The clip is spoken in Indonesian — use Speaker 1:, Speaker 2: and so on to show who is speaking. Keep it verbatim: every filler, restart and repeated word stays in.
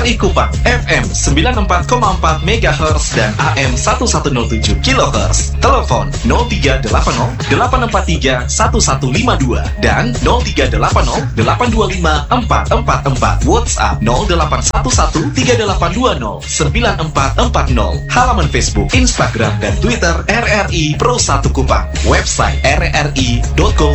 Speaker 1: R I Kupang F M sembilan puluh empat koma empat megahertz dan A M seribu nol tujuh kilohertz. Telepon nol tiga delapan nol delapan empat tiga satu satu lima dua dan nol tiga delapan nol delapan dua lima empat empat empat. WhatsApp nol delapan satu satu tiga delapan dua nol sembilan empat empat nol. Halaman Facebook, Instagram, dan Twitter R R I Pro satu Kupang. Website r r i dot co